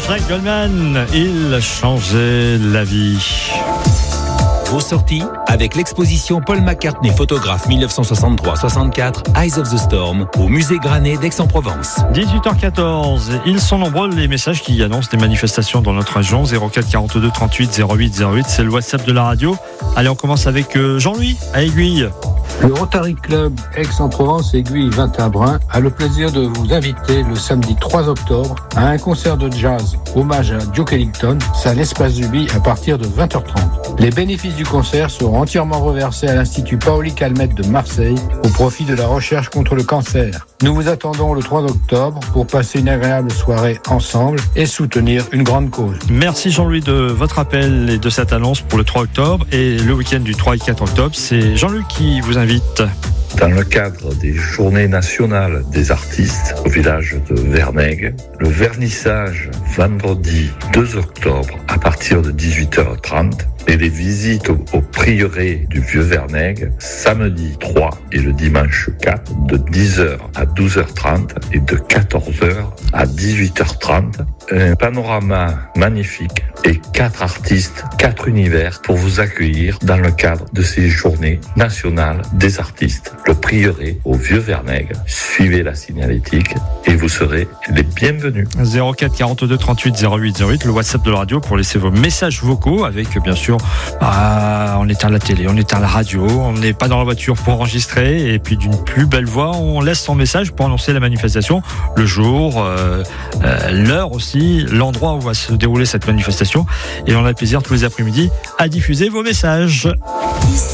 Jean-Jacques Goldman, il changeait la vie. Vos sorties avec l'exposition Paul McCartney photographe 1963-64 Eyes of the Storm au musée Granet d'Aix-en-Provence. 18h14, ils sont nombreux les messages qui annoncent des manifestations dans notre région. 04 42 38 08 08, c'est le WhatsApp de la radio. Allez, on commence avec Jean-Louis à Aiguille. Le Rotary Club Aix-en-Provence Aiguille 21 Brun a le plaisir de vous inviter le samedi 3 octobre à un concert de jazz hommage à Duke Ellington, c'est à l'Espace du Bi à partir de 20h30. Les bénéfices du concert seront entièrement reversés à l'Institut Paoli Calmette de Marseille au profit de la recherche contre le cancer. Nous vous attendons le 3 octobre pour passer une agréable soirée ensemble et soutenir une grande cause. Merci Jean-Louis de votre appel et de cette annonce pour le 3 octobre. Et le week-end du 3 et 4 octobre, c'est Jean-Luc qui vous invite. Dans le cadre des Journées nationales des artistes au village de Vernègue, le vernissage vendredi 2 octobre à partir de 18h30 et les visites au prieuré du Vieux-Vernègue samedi 3 et le dimanche 4 de 10h à 12h30 et de 14h à 18h30. Un panorama magnifique et 4 artistes, 4 univers pour vous accueillir dans le cadre de ces Journées nationales des artistes. Le prieuré au Vieux-Vernègue. Suivez la signalétique et vous serez les bienvenus. 04 42 38 08 08, le WhatsApp de la radio pour laisser vos messages vocaux avec bien sûr on éteint la télé, on éteint la radio, on n'est pas dans la voiture pour enregistrer et puis d'une plus belle voix on laisse son message pour annoncer la manifestation, le jour, l'heure aussi, l'endroit où va se dérouler cette manifestation et on a le plaisir tous les après-midi à diffuser vos messages.